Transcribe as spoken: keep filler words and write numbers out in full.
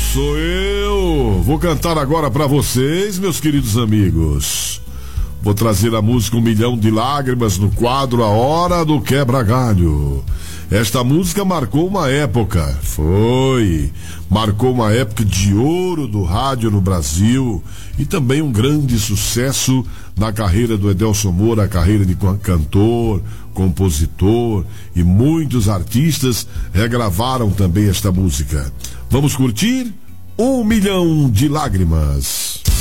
Sou eu. Vou cantar agora pra vocês, meus queridos amigos. Vou trazer a música Um Milhão de Lágrimas no quadro A Hora do Quebra-Galho. Esta música marcou uma época, foi, marcou uma época de ouro do rádio no Brasil e também um grande sucesso na carreira do Edelson Moura, a carreira de cantor, compositor, e muitos artistas regravaram também esta música. Vamos curtir Um Milhão de Lágrimas.